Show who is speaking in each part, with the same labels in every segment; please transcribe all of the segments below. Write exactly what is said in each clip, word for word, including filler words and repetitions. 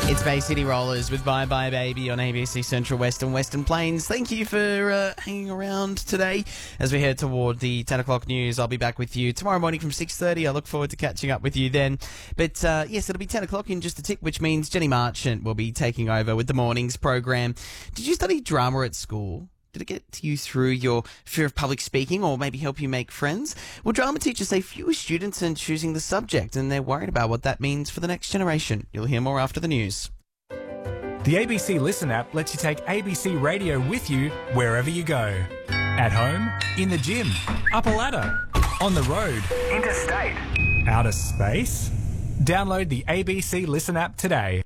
Speaker 1: It's Bay City Rollers with Bye Bye Baby on A B C Central West and Western Plains. Thank you for uh, hanging around today as we head toward the ten o'clock news. I'll be back with you tomorrow morning from six thirty. I look forward to catching up with you then. But uh, yes, it'll be ten o'clock in just a tick, which means Jenny Marchant will be taking over with the morning's program. Did you study drama at school? Did it get you through your fear of public speaking or maybe help you make friends? Well, drama teachers say fewer students are choosing the subject and they're worried about what that means for the next generation. You'll hear more after the news.
Speaker 2: The A B C Listen app lets you take A B C Radio with you wherever you go. At home, in the gym, up a ladder, on the road, interstate, outer space. Download the A B C Listen app today.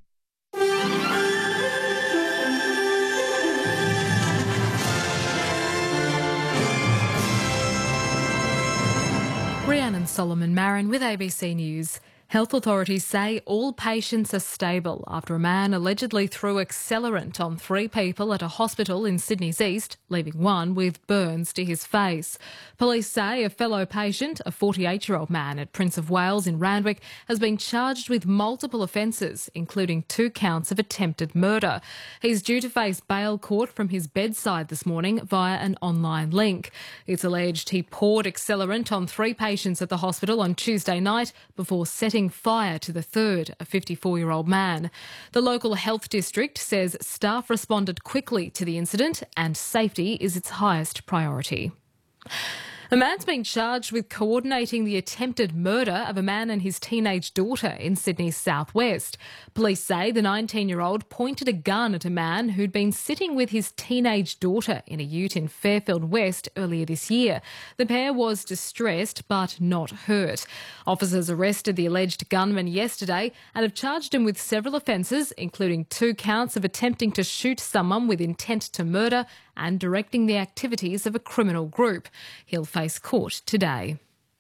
Speaker 3: Rhiannon Solomon Marin with A B C News. Health authorities say all patients are stable after a man allegedly threw accelerant on three people at a hospital in Sydney's East, leaving one with burns to his face. Police say a fellow patient, a forty-eight-year-old man at Prince of Wales in Randwick, has been charged with multiple offences, including two counts of attempted murder. He's due to face bail court from his bedside this morning via an online link. It's alleged he poured accelerant on three patients at the hospital on Tuesday night before setting fire to the third, a fifty-four-year-old man. The local health district says staff responded quickly to the incident and safety is its highest priority. A man's been charged with coordinating the attempted murder of a man and his teenage daughter in Sydney's southwest. Police say the nineteen-year-old pointed a gun at a man who'd been sitting with his teenage daughter in a ute in Fairfield West earlier this year. The pair was distressed but not hurt. Officers arrested the alleged gunman yesterday and have charged him with several offences, including two counts of attempting to shoot someone with intent to murder and directing the activities of a criminal group. He'll face court today.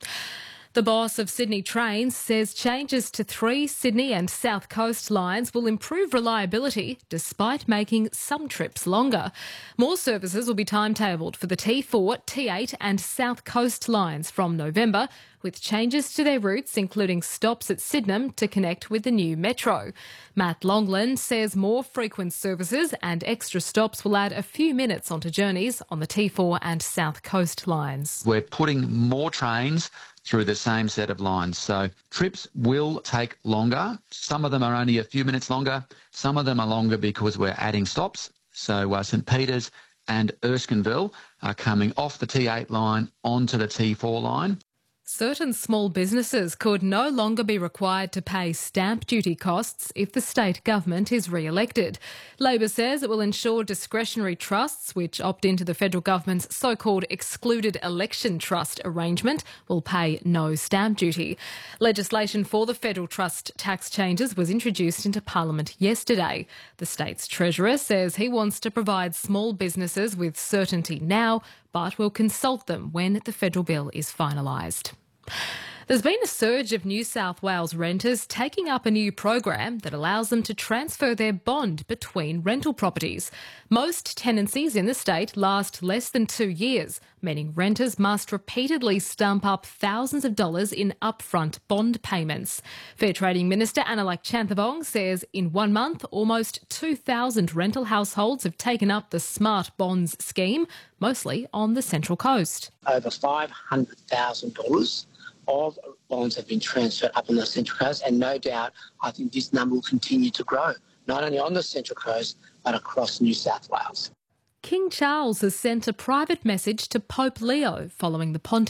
Speaker 3: The boss of Sydney Trains says changes to three Sydney and South Coast lines will improve reliability despite making some trips longer. More services will be timetabled for the T four, T eight and South Coast lines from November, with changes to their routes, including stops at Sydenham to connect with the new metro. Matt Longland says more frequent services and extra stops will add a few minutes onto journeys on the T four and South Coast lines.
Speaker 4: We're putting more trains through the same set of lines. So trips will take longer. Some of them are only a few minutes longer. Some of them are longer because we're adding stops. So uh, St Peters and Erskineville are coming off the T eight line onto the T four line.
Speaker 3: Certain small businesses could no longer be required to pay stamp duty costs if the state government is re-elected. Labor says it will ensure discretionary trusts, which opt into the federal government's so-called excluded election trust arrangement, will pay no stamp duty. Legislation for the federal trust tax changes was introduced into Parliament yesterday. The state's treasurer says he wants to provide small businesses with certainty now, but will consult them when the federal bill is finalised. There's been a surge of New South Wales renters taking up a new program that allows them to transfer their bond between rental properties. Most tenancies in the state last less than two years, meaning renters must repeatedly stump up thousands of dollars in upfront bond payments. Fair Trading Minister Annalak Chanthabong says in one month, almost two thousand rental households have taken up the Smart Bonds scheme, mostly on the Central Coast.
Speaker 5: Over five hundred thousand dollars of bonds have been transferred up on the Central Coast, and no doubt I think this number will continue to grow, not only on the Central Coast but across New South Wales.
Speaker 3: King Charles has sent a private message to Pope Leo following the pontificate